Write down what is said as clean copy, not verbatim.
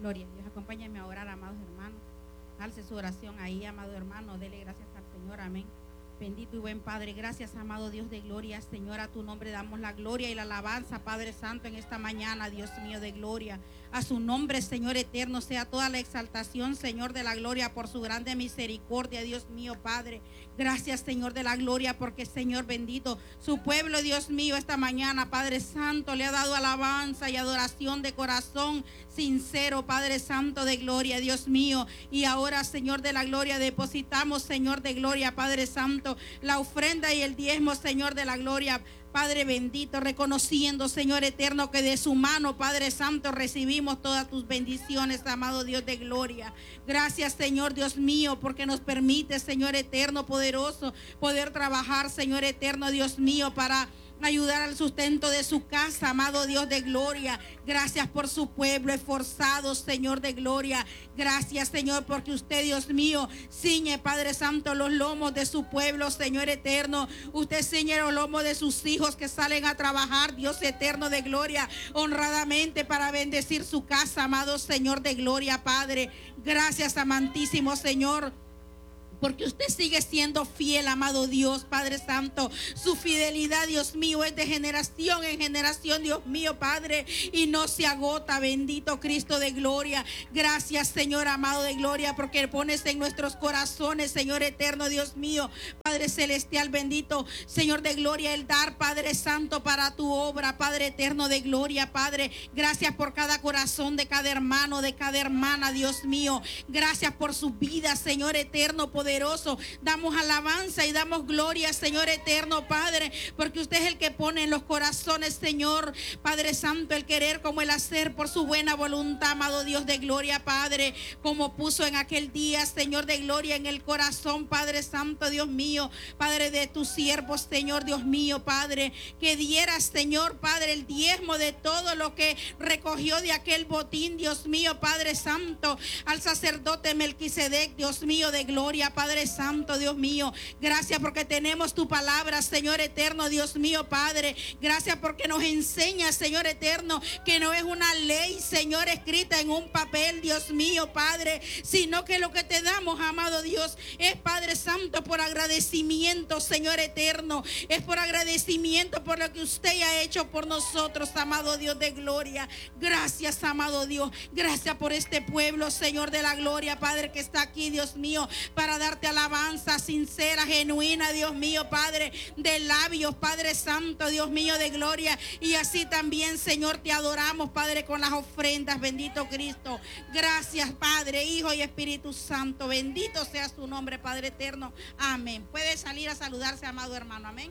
Gloria a Dios. Acompáñenme a orar, amados hermanos. Alce su oración ahí, amado hermano. Dele gracias al Señor. Amén. Bendito y buen Padre, gracias, amado Dios de gloria. Señor, a tu nombre damos la gloria y la alabanza, Padre Santo, en esta mañana, Dios mío de gloria. A su nombre, Señor eterno, sea toda la exaltación, Señor de la gloria, por su grande misericordia, Dios mío, Padre. Gracias, Señor de la gloria, porque, Señor bendito, su pueblo, Dios mío, esta mañana, Padre Santo, le ha dado alabanza y adoración de corazón sincero, Padre Santo de gloria, Dios mío. Y ahora, Señor de la gloria, depositamos, Señor de gloria, Padre Santo, la ofrenda y el diezmo, Señor de la gloria, Padre bendito, reconociendo, Señor eterno, que de su mano, Padre Santo, recibimos todas tus bendiciones, amado Dios de gloria. Gracias, Señor Dios mío, porque nos permite, Señor eterno, poderoso, poder trabajar, Señor eterno, Dios mío, para ayudar al sustento de su casa, amado Dios de gloria. Gracias por su pueblo esforzado, Señor de gloria. Gracias, Señor, porque usted, Dios mío, ciñe, Padre Santo, los lomos de su pueblo, Señor eterno. Usted ciñe los lomos de sus hijos que salen a trabajar, Dios eterno de gloria, honradamente para bendecir su casa, amado Señor de gloria, Padre. Gracias, amantísimo Señor, porque usted sigue siendo fiel, amado Dios, Padre Santo. Su fidelidad, Dios mío, es de generación en generación, Dios mío, Padre, y no se agota, bendito Cristo de gloria. Gracias, Señor amado de gloria, porque pones en nuestros corazones, Señor eterno, Dios mío, Padre celestial, bendito, Señor de gloria, el dar, Padre Santo, para tu obra, Padre eterno de gloria, Padre. Gracias por cada corazón de cada hermano, de cada hermana, Dios mío. Gracias por su vida, Señor eterno, poderoso. Damos alabanza y damos gloria, Señor eterno, Padre, porque usted es el que pone en los corazones, Señor, Padre Santo, el querer como el hacer por su buena voluntad, amado Dios de gloria, Padre, como puso en aquel día, Señor de gloria, en el corazón, Padre Santo, Dios mío, Padre, de tus siervos, Señor, Dios mío, Padre, que dieras, Señor, Padre, el diezmo de todo lo que recogió de aquel botín, Dios mío, Padre Santo, al sacerdote Melquisedec, Dios mío, de gloria, Padre Santo, Dios mío. Gracias porque tenemos tu palabra, Señor eterno, Dios mío, Padre. Gracias porque nos enseña, Señor eterno, que no es una ley, Señor, escrita en un papel, Dios mío, Padre, sino que lo que te damos, amado Dios, es, Padre Santo, por agradecimiento, Señor eterno. Es por agradecimiento por lo que usted ha hecho por nosotros, amado Dios de gloria. Gracias, amado Dios. Gracias por este pueblo, Señor de la gloria, Padre, que está aquí, Dios mío, para darte alabanza sincera, genuina, Dios mío, Padre, de labios, Padre Santo, Dios mío de gloria. Y así también, Señor, te adoramos, Padre, con las ofrendas, bendito Cristo. Gracias, Padre, Hijo y Espíritu Santo. Bendito sea su nombre, Padre eterno. Amén. Puede salir a saludarse, amado hermano. Amén.